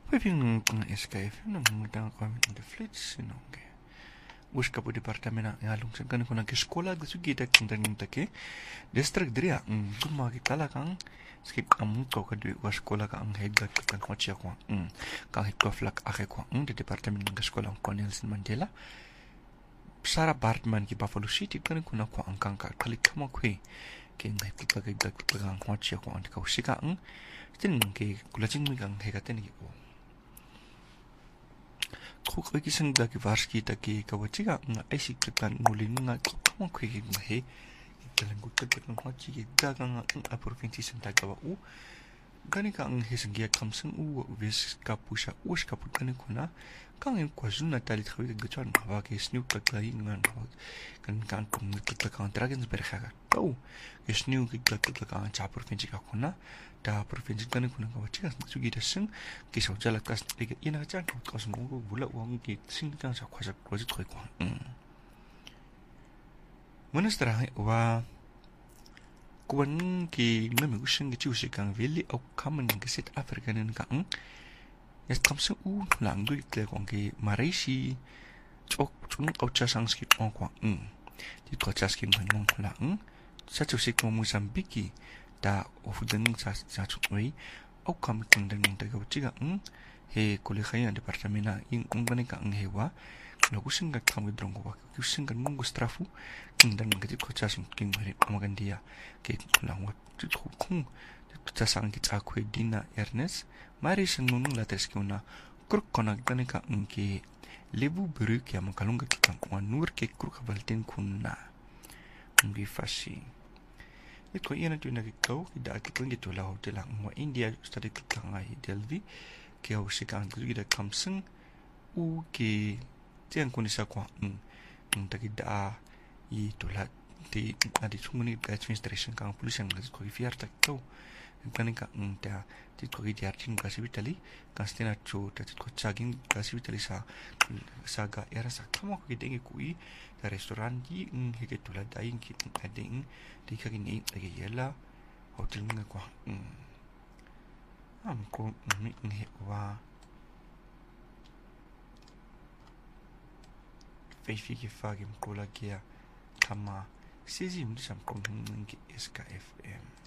Pwedeng SKF nang mutang kami ng flits sinongge. Uska po departamento ng alung sa kanang kunang eskola gusto kita kintan ng take district dria kumagi talakang skip amung ko kadwi was eskola ka ang head kang kotse ko kang hit ko flak ake ko de departamento ng eskola ko Nelson Mandela Sara Bartman ki Buffalo City kanang kunang ko ang kang kalik kamo kwe ke ngai pagay kang kotse ko ang kausika ang tin ke kulajing mi kang hegaten ko Kuk isang dagi varski taki kawachiga nga isik kan ngulin nga kamo kwigig mahe dalang gutak ng hachi daga nga ang provinsi Santa Gawa u gani ka ang hisangya kamsang u vis kapusha us kaput kan kuna kang in kwazun natali khawig gachan hawa ke sniu taklai nga kan pum taklak dragons berkhaga tau sniu taklak cha provinsi ka kuna da provinsi kan kuna kawachiga sugi daseng kisaw jalak kas ina chan kas mo bula wang ki sing kan sa kwasa kwazit khoy kwa Monastra wa kuwan ki ngami usang gichusi kang vili au kaman ng South Africa nin kang yas kamsa u lang du ikle kong ki Malaysia chok chung au cha sang skip on kwa di ko cha skip ng lang sa chusi ko Mozambique da ofudan sa chukwi au kam kang dang ng tagaw chiga he kulikhayan departamento ing ungani kang hewa Lagusin ka kami drong ko kusin kan mong gustrafu dan ngati ko chasum king mari magandia ke lang wat kung tasang kit akwe dina Ernest mari sanung lates kuna kruk konak tane ka ke lebu beru ke makalunga kitang nur ke kruk baltin kunna ngi fasi ito ina tu nagikaw kida kitang gitu la hotel ang mo India study kitang ai Delhi ke au sikang gida kamseng u ke tiang kunisa kwa takida I tulat di adi sumuni administration kang polisi ang ko fiar tak to kan ka ta tit ko di artin kasibitali kastena chu tit ko chaging kasibitali sa saga era sa kamo ko dengi kui da restaurant di hige tulat daing kit ading di ka gini lagi yela hotel nga kwa am ko mi wa Fifiki fagim kula kia kama sizi mdisam kong SKFM